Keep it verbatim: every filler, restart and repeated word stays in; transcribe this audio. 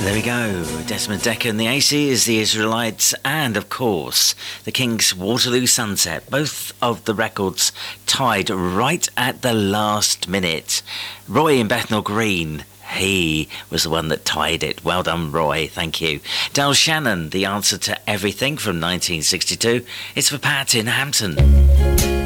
There we go. Desmond Dekker and the Aces, the Israelites, and of course, the Kings' Waterloo Sunset. Both of the records tied right at the last minute. Roy in Bethnal Green, he was the one that tied it. Well done, Roy. Thank you. Del Shannon, The Answer to Everything from nineteen sixty-two. It's for Pat in Hampton.